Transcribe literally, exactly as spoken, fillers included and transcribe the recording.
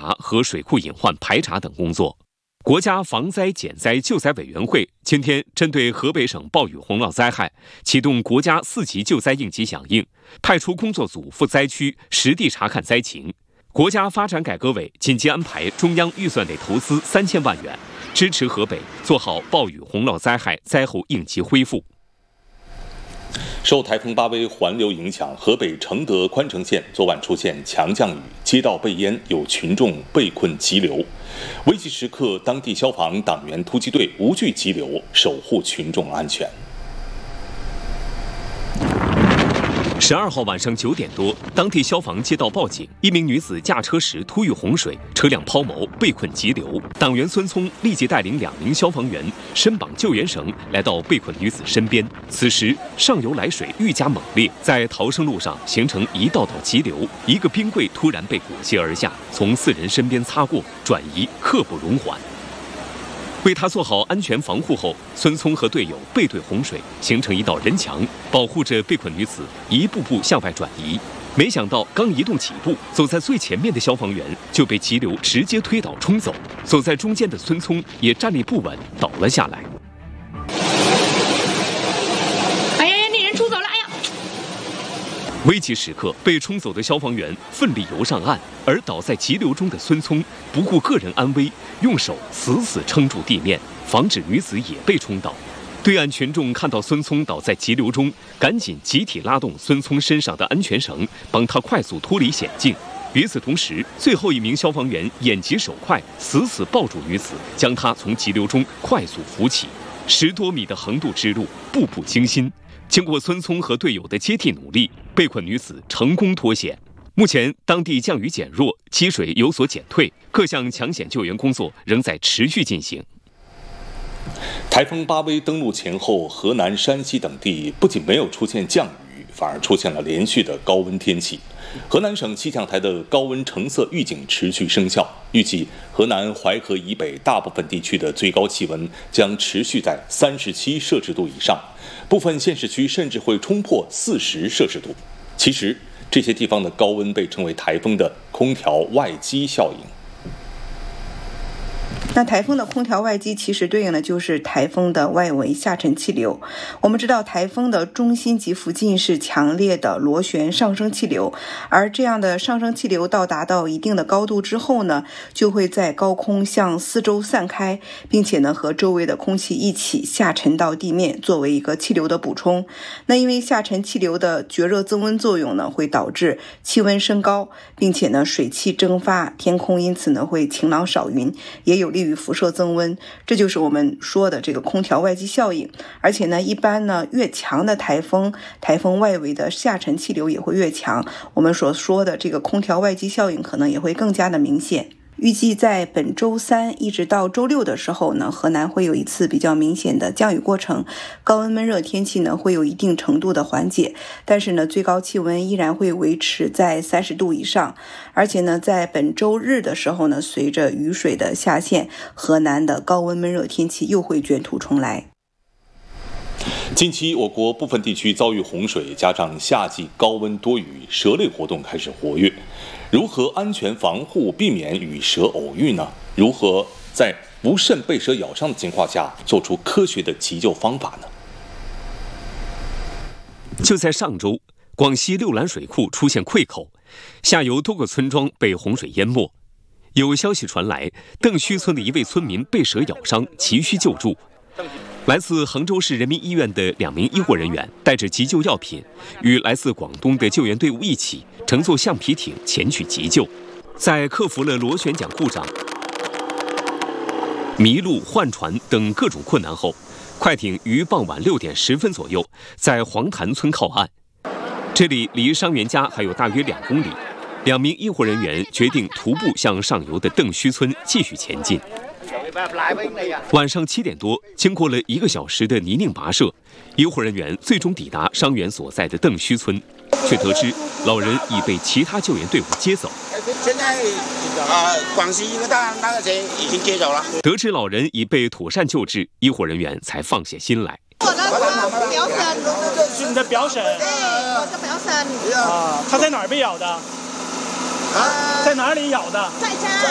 查和水库隐患排查等工作。国家防灾减灾救灾委员会今天针对河北省暴雨洪涝灾害，启动国家四级救灾应急响应，派出工作组赴灾区实地查看灾情。国家发展改革委紧急安排中央预算内投资三千万元，支持河北做好暴雨洪涝灾害灾后应急恢复。 受台风巴威环流影响，河北承德宽城县昨晚出现强降雨，街道被淹，有群众被困急流。危急时刻，当地消防党员突击队无惧急流，守护群众安全。 十二号晚上九点多，当地消防接到报警，一名女子驾车时突遇洪水，车辆抛锚，被困急流。党员孙聪立即带领两名消防员伸绑救援绳，来到被困女子身边。此时上游来水愈加猛烈，在逃生路上形成一道道急流，一个冰柜突然被裹挟而下，从四人身边擦过，转移，刻不容缓。为他做好安全防护后，孙聪和队友背对洪水，形成一道人墙，保护着被困女子一步步向外转移。没想到刚移动几步，走在最前面的消防员就被急流直接推倒冲走，走在中间的孙聪也站立不稳，倒了下来。 哎呀，那人冲走了！哎呀！ 危急时刻，被冲走的消防员奋力游上岸，而倒在急流中的孙聪不顾个人安危，用手死死撑住地面，防止女子也被冲倒。对岸群众看到孙聪倒在急流中，赶紧集体拉动孙聪身上的安全绳，帮他快速脱离险境。与此同时，最后一名消防员眼疾手快，死死抱住女子，将她从急流中快速扶起。十多米的横渡之路，步步惊心。经过孙聪和队友的接替努力，被困女子成功脱险。目前，当地降雨减弱，积水有所减退，各项抢险救援工作仍在持续进行。 台风巴威登陆前后，河南、山西等地不仅没有出现降雨，反而出现了连续的高温天气。河南省气象台的高温橙色预警持续生效，预计河南淮河以北大部分地区的最高气温将持续在三十七摄氏度以上，部分县市区甚至会冲破四十摄氏度。其实，这些地方的高温被称为台风的空调外机效应。 那台风的空调外机其实对应的就是台风的外围下沉气流。我们知道台风的中心极附近是强烈的螺旋上升气流，而这样的上升气流到达到一定的高度之后呢，就会在高空向四周散开，并且呢和周围的空气一起下沉到地面，作为一个气流的补充。那因为下沉气流的绝热增温作用呢，会导致气温升高，并且呢水汽蒸发，天空因此呢会晴朗少云，也有利于辐射增温，这就是我们说的这个空调外机效应。而且呢，一般呢越强的台风，台风外围的下沉气流也会越强，我们所说的这个空调外机效应可能也会更加的明显。预计在本周三一直到周六的时候呢，河南会有一次比较明显的降雨过程，高温闷热天气呢会有一定程度的缓解，但是呢最高气温依然会维持在三十度以上。而且呢在本周日的时候呢，随着雨水的下陷，河南的高温闷热天气又会卷土重来。 近期我国部分地区遭遇洪水，加上夏季高温多雨，蛇类活动开始活跃。如何安全防护，避免与蛇偶遇呢？如何在不慎被蛇咬伤的情况下，做出科学的急救方法呢？ 就在上周，广西六兰水库出现溃口，下游多个村庄被洪水淹没。有消息传来，邓须村的一位村民被蛇咬伤，急需救助。来自杭州市人民医院的两名医护人员带着急救药品，与来自广东的救援队伍一起乘坐橡皮艇前去急救。在克服了螺旋桨故障、迷路、换船等各种困难后，快艇于傍晚六点十分左右在黄潭村靠岸。这里离伤员家还有大约两公里，两名医护人员决定徒步向上游的邓须村继续前进。晚上七点多，经过了一个小时的泥泞跋涉，医护人员最终抵达伤员所在的邓须村，却得知老人已被其他救援队伍接走。 现在啊，广西一个大那个谁已经接走了。 得知老人已被妥善救治，医护人员才放下心来。 我那是表婶， 是你的表婶。 对，我的表婶。 啊，他在哪儿被咬的？ 啊， 在哪里咬的？ 在家。